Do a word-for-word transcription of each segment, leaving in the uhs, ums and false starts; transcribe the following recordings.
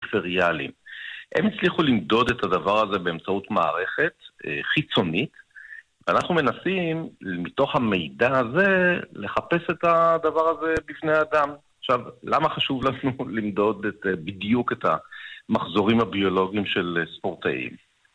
פריפריאליים. הם הצליחו למדוד את הדבר הזה באמצעות מערכת חיצונית, ואנחנו מנסים מתוך המידע הזה לחפש את הדבר הזה בפני האדם. עכשיו, למה חשוב לנו למדוד את, בדיוק את המחזורים הביולוגיים של ספורטאים?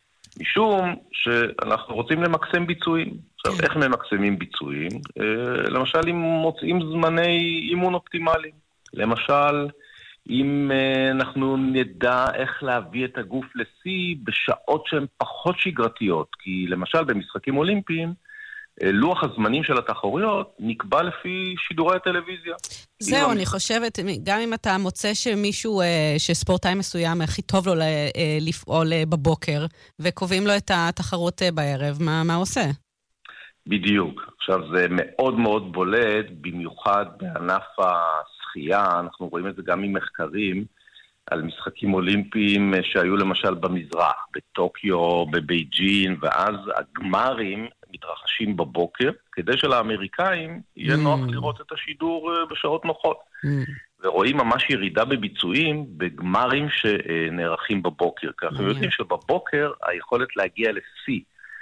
משום שאנחנו רוצים למקסם ביצועים. עכשיו, איך ממקסמים ביצועים? למשל, אם מוצאים זמני אימון אופטימליים. למשל, אם אנחנו נדע איך להביא את הגוף לשיא בשעות שהן פחות שגרתיות. כי למשל, במשחקים אולימפיים, לוח הזמנים של התחרויות נקבע לפי שידורי הטלוויזיה. זהו, אני חושבת, גם אם אתה מוצא שמישהו, שספורטאי מסוים, הכי טוב לו לפעול בבוקר, וקובעים לו את התחרות בערב, מה, מה עושה? בדיוק. עכשיו, זה מאוד מאוד בולט, במיוחד בענף השחייה, אנחנו רואים את זה גם ממחקרים, על משחקים אולימפיים שהיו למשל במזרח, בטוקיו, בבייג'ין, ואז הגמרים מתרחשים בבוקר, כדי שלאמריקאים יהיה נוח לראות את השידור בשעות נוחות. ורואים ממש ירידה בביצועים בגמרים שנערכים בבוקר. כי אנחנו יודעים שבבוקר היכולת להגיע לשיא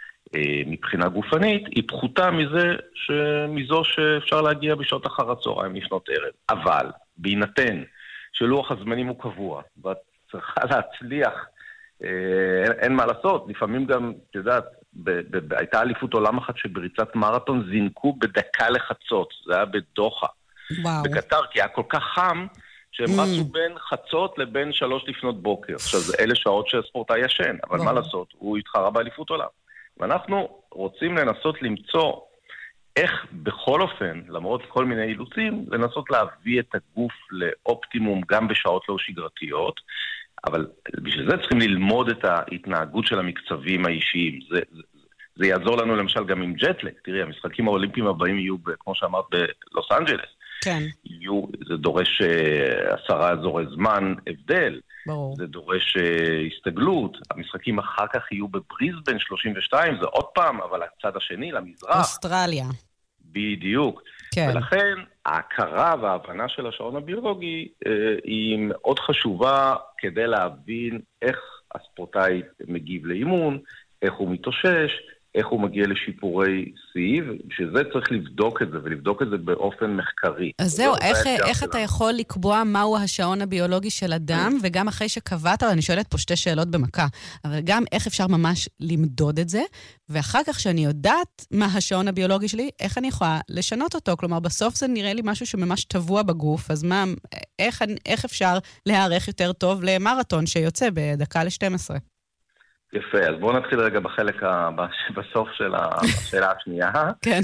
מבחינה גופנית היא פחותה מזה שמזו שאפשר להגיע בשעות אחר הצהריים לפנות ערב. אבל בהינתן שלוח הזמנים הוא קבוע, ואת צריכה להצליח, אין, אין מה לעשות, לפעמים גם, את יודעת, ב- ב- הייתה אליפות עולם אחת שבריצת מרתון זינקו בדקה לחצות, זה היה בדוחה, וואו. בקטר, כי היה כל כך חם, שהם mm. רצו בין חצות לבין שלוש לפנות בוקר. עכשיו, זה אלה שעות שהספורטאי ישן, אבל וואו. מה לעשות, הוא התחרה באליפות עולם. ואנחנו רוצים לנסות למצוא איך בכל אופן, למרות כל מיני אילוצים, לנסות להביא את הגוף לאופטימום גם בשעות לא שגרתיות, אבל בשביל זה צריכים ללמוד את ההתנהגות של המקצבים האישיים. זה, זה, זה יעזור לנו למשל גם עם ג'טלג. תראי, המשחקים האולימפיים הבאים יהיו, כמו שאמרת, בלוס אנג'לס. כן. יהיו, זה דורש uh, עשרה אזורי זמן הבדל. ברור. זה דורש uh, הסתגלות. המשחקים אחר כך יהיו בבריסבן שלושים ושתיים, זה עוד פעם, אבל הצד השני, למזרח. אוסטרליה. בדיוק. כן. ולכן ההכרה וההבנה של השעון הביולוגי אה, היא מאוד חשובה כדי להבין איך הספורטאי מגיב לאימון, איך הוא מתאושש, איך הוא מגיע לשיפורי סי, שזה צריך לבדוק את זה, ולבדוק את זה באופן מחקרי. אז זהו, איך, איך אתה יכול לקבוע מהו השעון הביולוגי של אדם, וגם אחרי שקבעת, אני שואלת פה שתי שאלות במכה, אבל גם איך אפשר ממש למדוד את זה, ואחר כך שאני יודעת מה השעון הביולוגי שלי, איך אני יכולה לשנות אותו? כלומר, בסוף זה נראה לי משהו שממש טבוע בגוף, אז מה, איך, איך אפשר להיערך יותר טוב למרתון שיוצא בדקה ל-שתים עשרה? יפה, אז בואו נתחיל רגע בחלק ה... בסוף של השאלה השנייה. כן.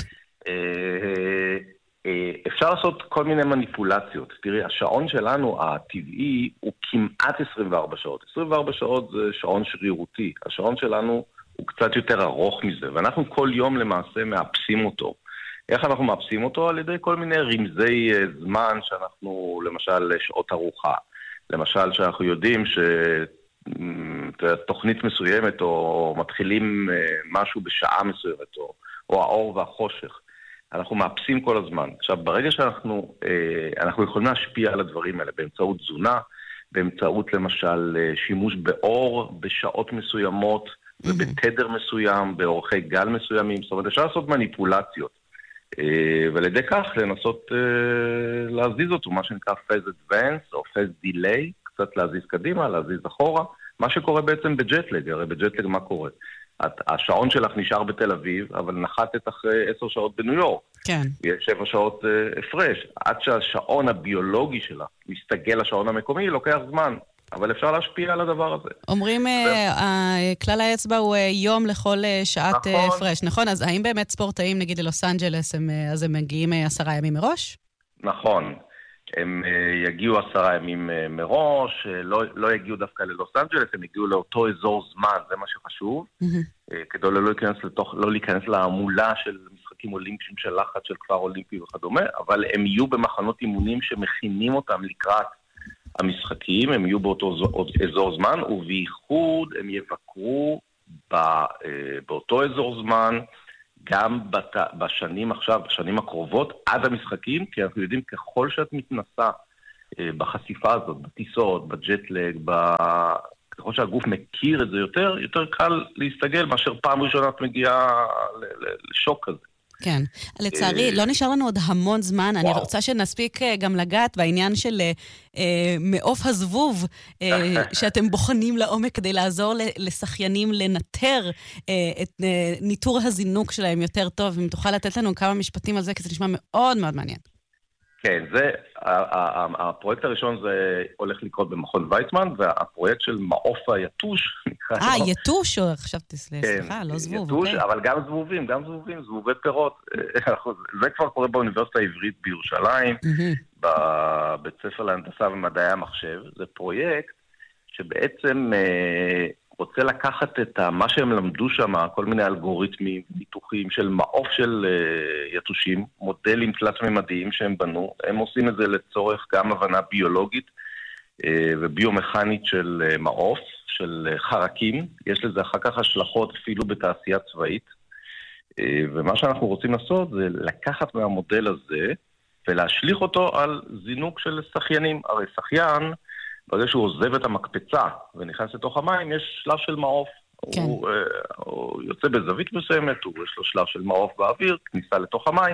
אפשר לעשות כל מיני מניפולציות. תראי, השעון שלנו, הטבעי, הוא כמעט עשרים וארבע שעות. עשרים וארבע שעות זה שעון שרירותי. השעון שלנו הוא קצת יותר ארוך מזה, ואנחנו כל יום למעשה מאפסים אותו. איך אנחנו מאפסים אותו? על ידי כל מיני רמזי זמן שאנחנו, למשל, שעות ארוחה. למשל, שאנחנו יודעים ש... תוכנית מסוימת, או מתחילים משהו בשעה מסוימת, או, או האור והחושך. אנחנו מאפסים כל הזמן. עכשיו, ברגע שאנחנו אנחנו יכולים להשפיע על הדברים האלה, באמצעות תזונה, באמצעות למשל שימוש באור בשעות מסוימות, ובתדר מסוים, באורכי גל מסוימים, זאת אומרת, אפשר לעשות מניפולציות. ועל ידי כך לנסות להזיז אותו, מה שנקרא phase advance, או phase delay, קצת להזיז קדימה, להזיז אחורה, מה שקורה בעצם בג'טלג. הרי בג'טלג מה קורה? השעון שלך נשאר בתל אביב, אבל נחתת אחרי עשר שעות בניו יורק. כן. יש שבע שעות הפרש. עד שהשעון הביולוגי שלה מסתגל לשעון המקומי, לוקח זמן. אבל אפשר להשפיע על הדבר הזה. אומרים, כלל האצבע הוא יום לכל שעת הפרש, נכון? אז האם באמת ספורטאים, נגיד ללוס אנג'לס, אז הם מגיעים עשרה ימים מראש? נכון. הם יגיעו עשרה ימים מראש, לא, לא יגיעו דווקא ללוס אנג'לס, הם יגיעו לאותו אזור זמן, זה מה שחשוב, mm-hmm. כדי לא להיכנס לתוך, לא להיכנס לעמולה של משחקים אולימפיים של לחץ של כפר אולימפי וכדומה, אבל הם יהיו במחנות אימונים שמכינים אותם לקראת המשחקים, הם יהיו באותו אזור זמן, ובייחוד הם יבקרו באותו אזור זמן, גם בשנים עכשיו, בשנים הקרובות, עד המשחקים, כי אנחנו יודעים ככל שאת מתנסה בחשיפה הזאת, בטיסות, בג'טלג, ב... ככל שהגוף מכיר את זה יותר, יותר קל להסתגל מאשר פעם ראשונה את מגיעה לשוק כזה. כן. לצערי, לא נשאר לנו עוד המון זמן. אני רוצה שנספיק גם לגעת בעניין של מעוף הזבוב, שאתם בוחנים לעומק כדי לעזור לשחיינים לנטר את ניטור הזינוק שלהם יותר טוב. אם תוכל לתת לנו כמה משפטים על זה, כי זה נשמע מאוד מאוד מעניין. כן, זה, הפרויקט הראשון זה הולך לקרות במכון ויצמן, והפרויקט של מעוף היתוש, אה, יתוש, או חשבתי, סליחה, לא זבוב, אוקיי. אבל גם זבובים, גם זבובים, זבובי פירות. זה כבר קורה באוניברסיטה העברית בירושלים, בבית ספר להנדסה ומדעי המחשב. זה פרויקט שבעצם רוצה לקחת את מה שהם למדו שם, כל מיני אלגוריתמים, ניתוחים של מעוף של יתושים, מודלים תלת-ממדיים שהם בנו. הם עושים את זה לצורך גם הבנה ביולוגית וביומכנית של מעוף, של חרקים. יש לזה אחר כך השלכות אפילו בתעשייה צבאית. ומה שאנחנו רוצים לעשות זה לקחת מהמודל הזה ולהשליך אותו על זינוק של שחיינים. הרי שחיין, ברגע שהוא עוזב את המקפצה ונכנס לתוך המים, יש שלב של מעוף. כן. הוא, הוא יוצא בזווית מסוימת, הוא יש לו שלב של מעוף באוויר, כניסה לתוך המים,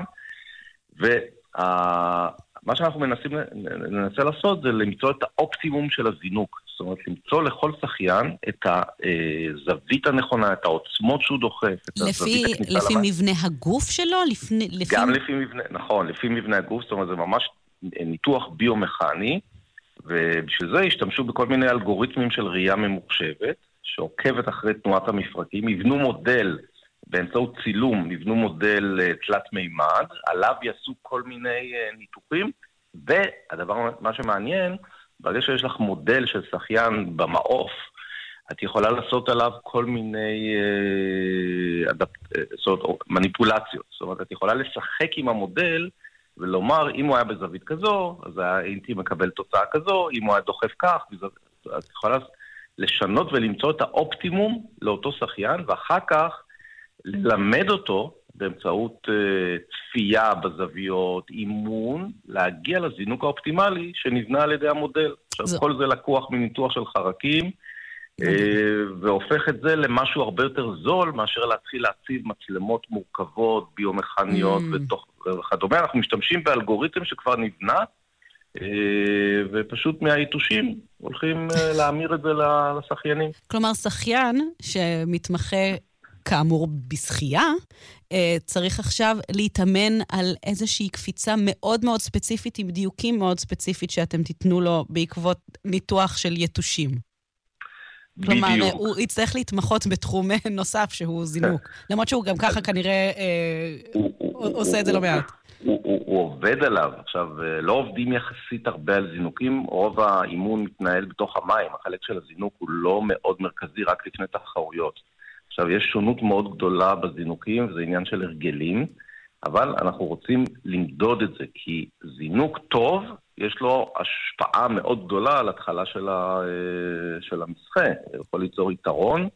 ומה שאנחנו מנסים ננסה לעשות זה למצוא את האופטימום של הזינוק. זאת אומרת, למצוא לכל שחיין את הזווית הנכונה, את העוצמות שהוא דוחף, את לפי, הזווית הכניסה לפי למים. מבנה הגוף שלו? לפני, לפי... גם לפי מבנה, נכון, לפי מבנה הגוף, זאת אומרת, זה ממש ניתוח ביומכני, ובשביל זה השתמשו בכל מיני אלגוריתמים של ראייה ממוחשבת, שעוקבת אחרי תנועת המפרקים, יבנו מודל, באמצעות צילום, יבנו מודל תלת מימד, עליו יעשו כל מיני ניתוחים, והדבר, מה שמעניין, ברגע שיש לך מודל של שחיין במעוף, את יכולה לעשות עליו כל מיני אדפ... זאת אומרת, מניפולציות. זאת אומרת, את יכולה לשחק עם המודל, ולומר, אם הוא היה בזווית כזו, אז הייתי מקבל תוצאה כזו, אם הוא היה דוחף כך, אז יכולה לשנות ולמצוא את האופטימום לאותו שחיין, ואחר כך ללמד אותו באמצעות צפייה בזוויות, אימון, להגיע לזינוק האופטימלי שנבנה על ידי המודל. עכשיו, כל זה לקוח מניתוח של חרקים, והופך את זה למשהו הרבה יותר זול, מאשר להתחיל להציב מצלמות מורכבות, ביומכניות וכדומה. אנחנו משתמשים באלגוריתם שכבר נבנה, ופשוט מהיתושים הולכים להמיר את זה לשחיינים. כלומר, שחיין שמתמחה כאמור בשחייה, צריך עכשיו להתאמן על איזושהי קפיצה מאוד מאוד ספציפית, עם דיוקים מאוד ספציפית שאתם תיתנו לו בעקבות ניתוח של יתושים. כלומר, בדיוק. הוא יצטרך להתמחות בתחום נוסף שהוא זינוק. למרות שהוא גם ככה כנראה הוא, הוא, עושה הוא, את זה לא מעט. הוא, הוא, הוא עובד עליו. עכשיו, לא עובדים יחסית הרבה על זינוקים, רוב האימון מתנהל בתוך המים. החלק של הזינוק הוא לא מאוד מרכזי, רק לפני תחרויות. עכשיו, יש שונות מאוד גדולה בזינוקים, וזה עניין של הרגלים, אבל אנחנו רוצים למדוד את זה, כי זינוק טוב, יש לו השפעה מאוד גדולה על התחלה של, ה, של המשחה. יכול ליצור יתרון,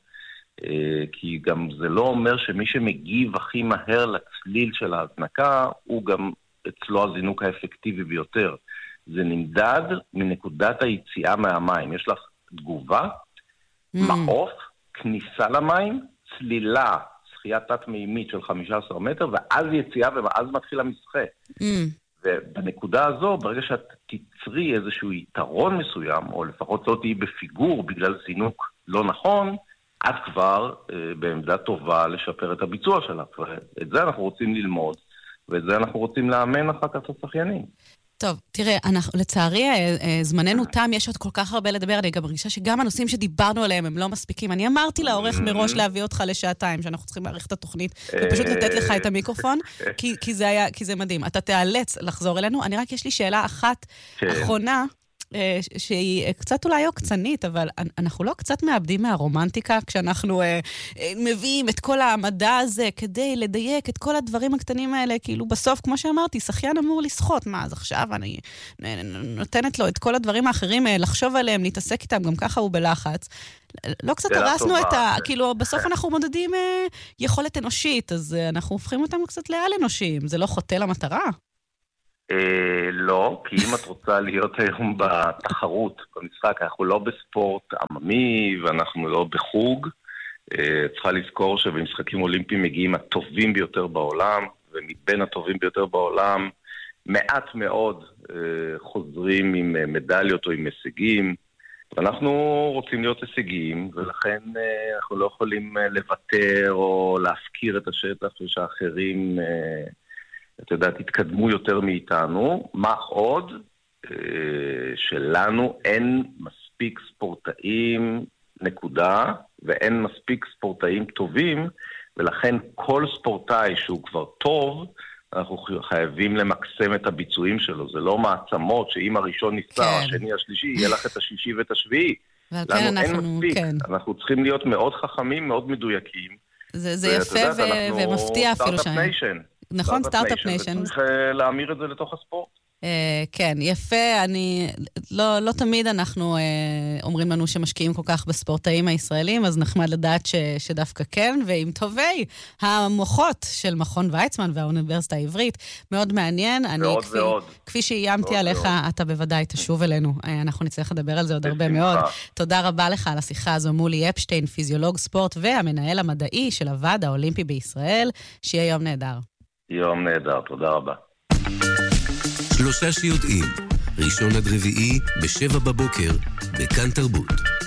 כי גם זה לא אומר שמי שמגיב הכי מהר לצליל של ההזנקה, הוא גם אצלו הזינוק האפקטיבי ביותר. זה נמדד מנקודת היציאה מהמים. יש לך תגובה, mm. מעוף, כניסה למים, צלילה, שחייה תת-מימית של חמישה עשר מטר, ואז יציאה ואז מתחיל המשחה. Mm. ובנקודה הזו, ברגע שאת תצרי איזשהו יתרון מסוים, או לפחות לא תהיי בפיגור בגלל זינוק לא נכון, את כבר אה, בעמדה טובה לשפר את הביצוע שלך. ואת זה אנחנו רוצים ללמוד, ואת זה אנחנו רוצים לאמן אחר כך לשחיינים. טוב, תראה, אנחנו, לצערי, זמננו תם, יש עוד כל כך הרבה לדבר, אני גם מרגישה שגם הנושאים שדיברנו עליהם הם לא מספיקים. אני אמרתי לעורך מראש להביא אותך לשעתיים, שאנחנו צריכים להעריך את התוכנית, ופשוט לתת לך את המיקרופון, כי, כי זה היה, כי זה מדהים. אתה תיאלץ לחזור אלינו. אני רק, יש לי שאלה אחת אחרונה, שהיא קצת אולי עוקצנית, אבל אנחנו לא קצת מאבדים מהרומנטיקה, כשאנחנו מביאים את כל המדע הזה כדי לדייק את כל הדברים הקטנים האלה, כאילו בסוף, כמו שאמרתי, שחיין אמור לשחות, מה, אז עכשיו אני נותנת לו את כל הדברים האחרים, לחשוב עליהם, להתעסק איתם, גם ככה הוא בלחץ. לא קצת הרסנו את ה... כאילו, בסוף אנחנו מודדים יכולת אנושית, אז אנחנו הופכים אותם קצת לעל אנושיים, זה לא חוטא למטרה. אה, לא, כי אם את רוצה להיות היום בתחרות, במשחק, אנחנו לא בספורט עממי ואנחנו לא בחוג. אה, צריכה לזכור שבמשחקים אולימפיים מגיעים הטובים ביותר בעולם, ומבין הטובים ביותר בעולם, מעט מאוד אה, חוזרים עם אה, מדליות או עם הישגים. ואנחנו רוצים להיות הישגיים, ולכן אה, אנחנו לא יכולים אה, לוותר או להפקיר את השטח ושאחרים... אה, את יודעת, התקדמו יותר מאיתנו. מה עוד? שלנו אין מספיק ספורטאים נקודה, ואין מספיק ספורטאים טובים, ולכן כל ספורטאי שהוא כבר טוב, אנחנו חייבים למקסם את הביצועים שלו. זה לא מעצמות שאם הראשון ניסה, כן. השני, השלישי, יהיה לך את השישי ואת השביעי. לנו כן, אין אנחנו, מספיק. כן. אנחנו צריכים להיות מאוד חכמים, מאוד מדויקים. זה, זה יפה יודעת, ו- ומפתיע אפילו שם. ניישן. נכון, סטארט-אפ ניישן. וצריך להמיר את זה לתוך הספורט. כן, יפה. אני, לא, לא תמיד אנחנו אומרים לנו שמשקיעים כל כך בספורטאים הישראלים, אז נחמד לדעת ש, שדווקא כן, ועם טובי המוחות של מכון ויצמן והאוניברסיטה העברית, מאוד מעניין. ועוד כפי, ועוד. כפי שאיימתי עליך, ועוד. אתה בוודאי תשוב אלינו. אנחנו נצטרך לדבר על זה עוד הרבה מאוד. תודה רבה לך על השיחה הזו. מולי אפשטיין, פיזיולוג ספורט והמנהל המדעי של הוועד האולימפי בישראל. שיהיה יום נהדר. יום נהדר, תודה רבה. שלושה שיודעים, ראשון עד רביעי בשבע בבוקר, בכאן תרבות.